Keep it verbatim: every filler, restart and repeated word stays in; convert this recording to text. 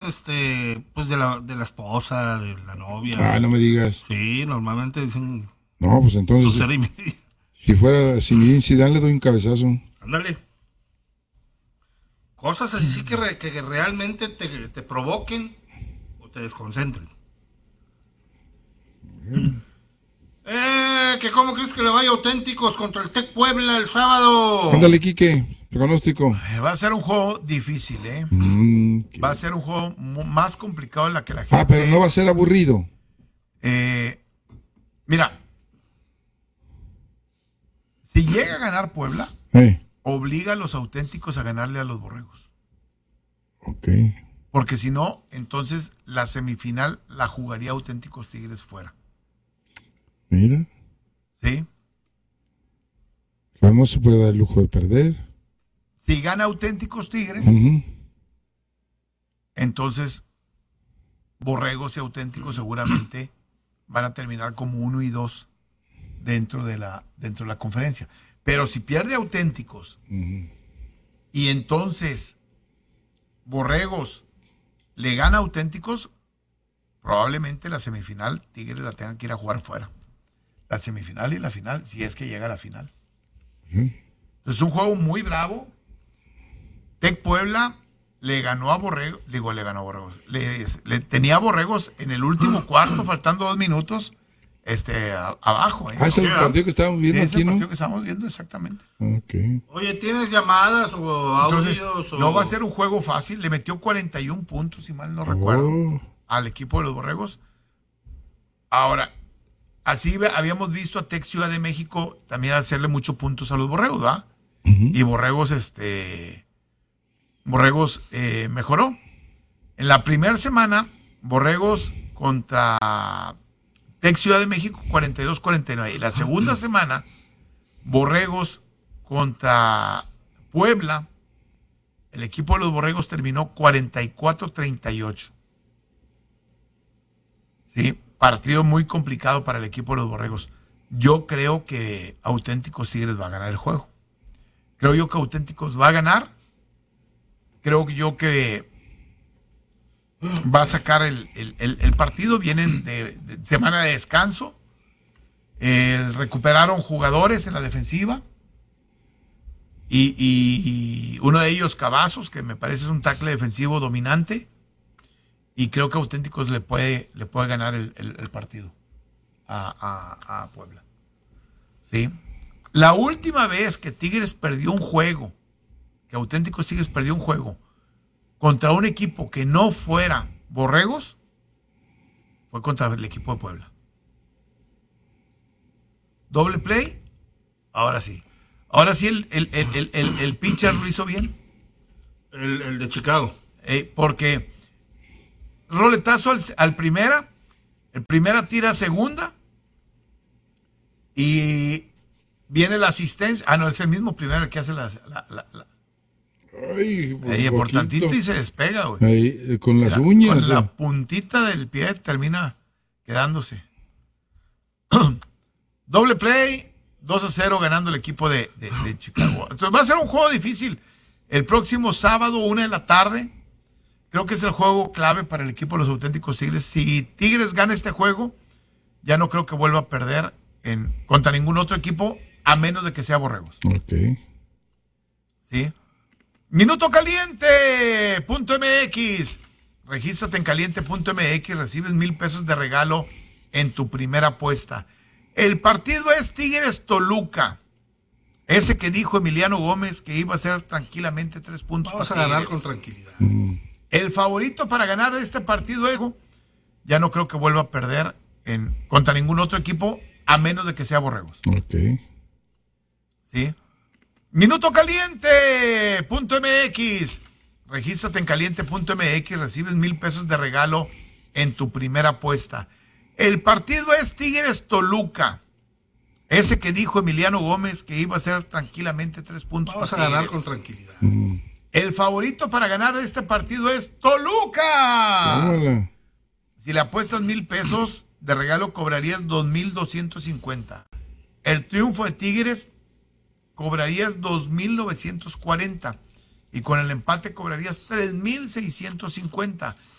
este, pues de la, de la esposa, de la novia. Ah, no me digas. Sí, normalmente dicen. No, pues entonces, Lucero y media. si fuera Zinedine Zidane le doy un cabezazo. Ándale. Cosas así sí que, re- que realmente te, te provoquen o te desconcentren. Eh, que cómo crees que le vaya Auténticos contra el Tec Puebla el sábado. Ándale, Quique, pronóstico. Eh, Va a ser un juego difícil, ¿eh? Mm, qué- Va a ser un juego mu- más complicado de la que la gente... Ah, pero no va a ser aburrido. Eh, mira, si llega a ganar Puebla, Eh, obliga a los Auténticos a ganarle a los Borregos. ok. Porque si no, entonces la semifinal la jugaría Auténticos Tigres fuera. Mira, ¿Sí? no se puede dar el lujo de perder. Si gana Auténticos Tigres, Ujú. entonces Borregos y Auténticos seguramente van a terminar como uno y dos dentro de la, dentro de la conferencia. Pero si pierde Auténticos Ujú. y entonces Borregos le gana a Auténticos, probablemente la semifinal Tigres la tengan que ir a jugar fuera. La semifinal y la final, si es que llega a la final. Ujú. Es un juego muy bravo. Tec Puebla le ganó a Borregos, digo, le ganó a Borregos. Le, le tenía a Borregos en el último cuarto, faltando dos minutos, este, a- abajo. ¿eh? Ah, es el Sí, partido que estábamos Sí, viendo es el aquí, ¿no? partido que estamos viendo exactamente. Ok. Oye, ¿tienes llamadas o Entonces, audios? o... no va a ser un juego fácil. Le metió cuarenta y uno puntos, si mal no recuerdo, Oh, al equipo de los Borregos. Ahora, así ve- habíamos visto a Tec Ciudad de México también hacerle muchos puntos a los Borregos, ¿va? ujú. Y Borregos, este, Borregos eh, mejoró. En la primera semana, Borregos contra Tec Ciudad de México, cuarenta y dos cuarenta y nueve. Y la segunda semana, Borregos contra Puebla, el equipo de los Borregos terminó cuarenta y cuatro treinta y ocho. Sí, partido muy complicado para el equipo de los Borregos. Yo creo que Auténticos Tigres va a ganar el juego. Creo yo que Auténticos va a ganar. Creo que yo que va a sacar el, el- el- el partido. Vienen de, de semana de descanso. Eh, recuperaron jugadores en la defensiva. Y, y- y uno de ellos, Cavazos, que me parece es un tackle defensivo dominante. Y creo que Auténticos le puede, le puede ganar el, el- el partido a, a- a Puebla. ¿Sí? La última vez que Tigres perdió un juego, que Auténticos Tigres perdió un juego contra un equipo que no fuera Borregos, fue contra el equipo de Puebla. Doble play, ahora sí. Ahora sí el, el, el, el, el- el pitcher lo hizo bien. El, el de Chicago. Eh, porque roletazo al, al primera, el primera tira a segunda y viene la asistencia. Ah, no, es el mismo primero el que hace la, la, la, la- Ay, por, ahí, por poquito. tantito y se despega, güey. Ahí, eh, con las Mira, uñas. con la eh. puntita del pie termina quedándose. Doble play, dos a cero ganando el equipo de, de- de Chicago. Entonces va a ser un juego difícil. El próximo sábado, una de la tarde, creo que es el juego clave para el equipo de los Auténticos Tigres. Si Tigres gana este juego, ya no creo que vuelva a perder en, contra ningún otro equipo, a menos de que sea Borregos. Ok. ¿Sí? Minuto caliente punto M X. Regístrate en caliente punto M X, recibes mil pesos de regalo en tu primera apuesta. El partido es Tigres Toluca. Ese que dijo Emiliano Gómez que iba a ser tranquilamente tres puntos. Vamos a para ganar Tigres. con tranquilidad. El favorito para ganar este partido es, ya no creo que vuelva a perder en, contra ningún otro equipo, a menos de que sea Borregos. Ok. ¿Sí? Minuto caliente punto M X. Regístrate en caliente punto M X, recibes mil pesos de regalo en tu primera apuesta. El partido es Tigres Toluca. Ese que dijo Emiliano Gómez que iba a ser tranquilamente tres puntos. Vamos a para ganar Tigres. con tranquilidad. El favorito para ganar este partido es Toluca. Tómala. Si le apuestas mil pesos de regalo, cobrarías dos mil doscientos cincuenta. El triunfo de Tigres, cobrarías dos mil novecientos cuarenta. Y con el empate cobrarías tres mil seiscientos cincuenta.